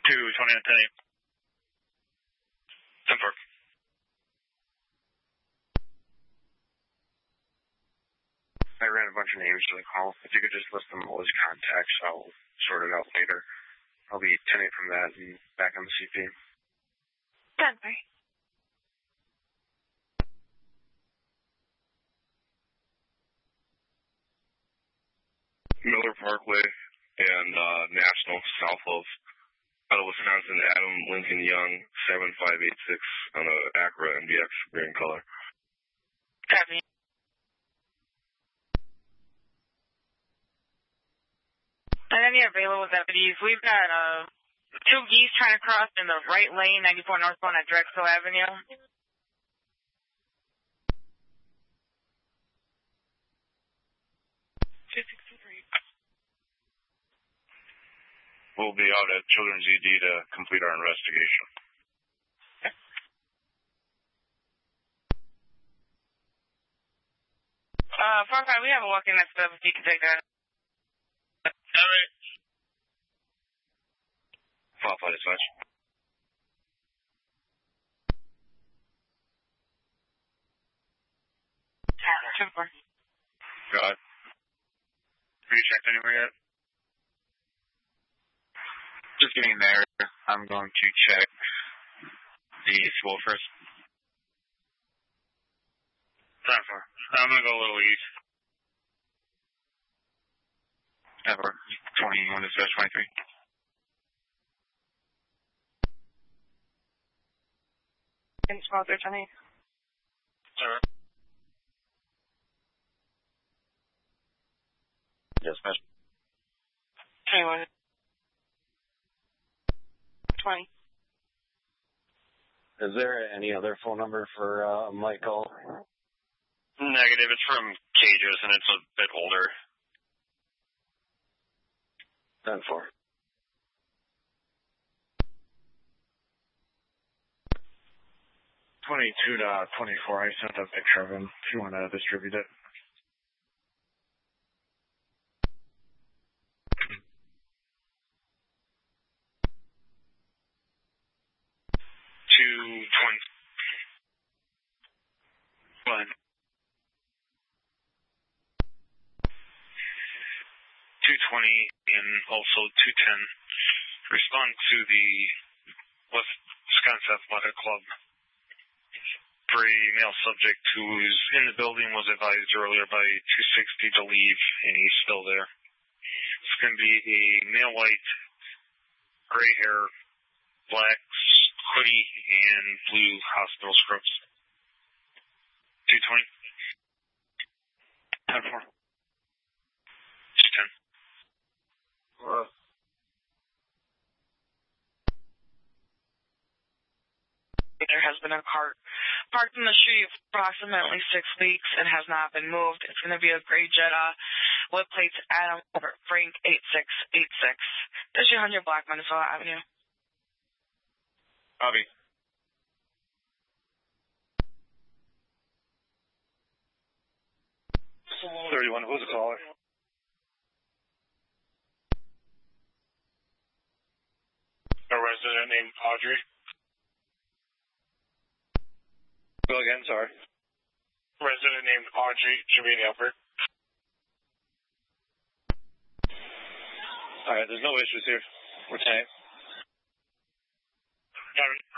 220 on 10-8. 10-4. I ran a bunch of names to the call. If you could just list them all as contacts, I'll sort it out later. I'll be 10-8 from that and back on the CP. Done, sorry. Miller Parkway and National, south of out of Wisconsin, Adam Lincoln Young, 7586 on a Acura MDX green color. Copy. And any available deputies, we've got two geese trying to cross in the right lane, 94 northbound at Drexel Avenue. We'll be out at Children's ED to complete our investigation. Farfai, we have a walk-in next up if you can take that. All right. Farfai dispatch. Got it. Have you checked anywhere yet? Just getting there. I'm going to check the school first. 10-4. I'm going to go a little east. 10-4. 21 to 23. In 12 or 20. Sir. Dispatch. 21. 20. Is there any other phone number for Michael? Negative. It's from Cages, and it's a bit older. 10-4. (22 to 24). I sent a picture of him if you want to distribute it. One. 220 and also 210. Respond to the Wisconsin Athletic Club. For a male subject who is in the building was advised earlier by 260 to leave, and he's still there. It's going to be a male white, gray hair, black hoodie, and blue hospital scrubs. 220. 10-4. 210. There has been a cart parked in the street for approximately 6 weeks and has not been moved. It's going to be a gray Jetta with plates Adam Frank 8686. There's 200 Black Minnesota Avenue. Bobby. Saloon 31, who's the caller? A resident named Audrey. Go again, sorry. Resident named Audrey Javine Alford. Alright, there's no issues here. We're 10. Got it.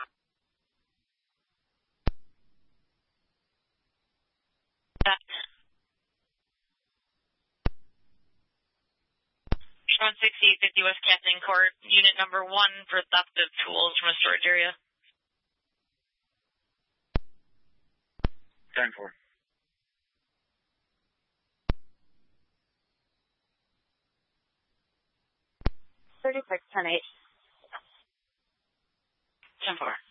16050 West Captain Court, unit number 1 for theft of tools from a storage area. 10-4. 36, 10-8. 10-4.